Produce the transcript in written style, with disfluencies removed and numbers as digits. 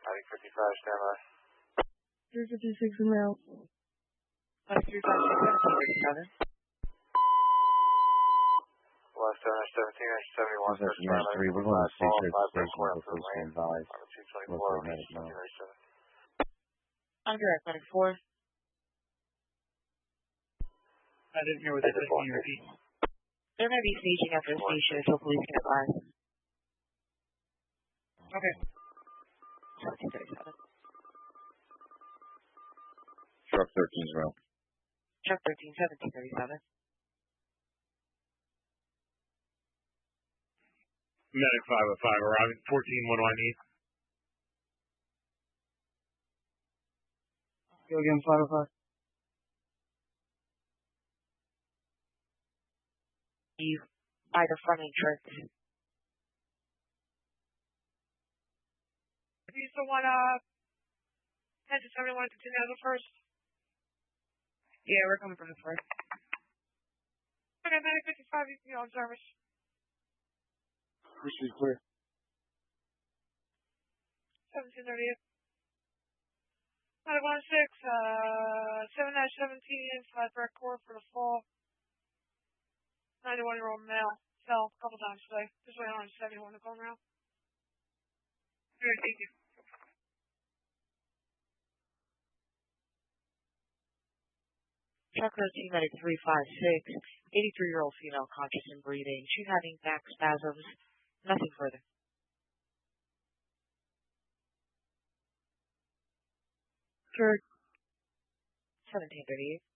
Medic 55, standby. 356 in route. 356, 1737. Last 17, 71, This is 93. We're going to stay here at the station before we stand by. Local medic now. I'm direct, medic 4. I didn't hear what they said. Can you repeat? They're going to be staging after the station until police can advise. Okay. 1737. Truck 13's route. Truck 13, 1737. Medic 505 arriving. 14, what do I need? Go again, 505. You by the front entrance. If you still want to head to 71 and continue as the first. Yeah, we're coming from the front. Okay, Medic 55, you can go on service. Proceed clear. 1738. Medic 16, 7-17, flat direct core for the fall. 91-year-old male. Fell a couple times today. Just waiting on 71 to come around. Good, thank you. Truck 13, medic 356. 83-year-old female, conscious and breathing. She's having back spasms. Nothing further. Sure. 1738.